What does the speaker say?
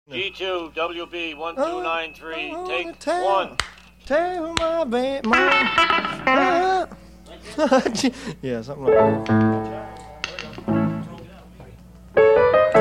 G2 WB 1293. Take tell, one. Tell my baby. Yeah, something like that.